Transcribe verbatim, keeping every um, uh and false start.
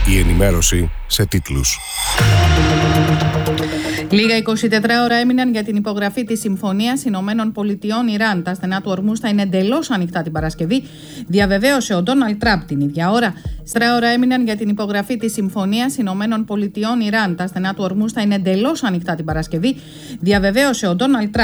Η ενημέρωση σε τίτλους. Λίγα εικοσιτετρά ώρα έμειναν για την υπογραφή της Συμφωνίας Ηνωμένων Πολιτειών Ιράν. Τα στενά του ορμούς θα είναι εντελώς ανοιχτά την Παρασκευή, διαβεβαίωσε ο Ντόναλντ Τραμπ την ίδια ώρα. Στρά ώρα έμειναν για την υπογραφή της Συμφωνίας Ηνωμένων Πολιτειών Ιράν. Τα στενά του ορμούς θα είναι εντελώς ανοιχτά την Παρασκευή, διαβεβαίωσε ο Ντόναλντ Τραμπ.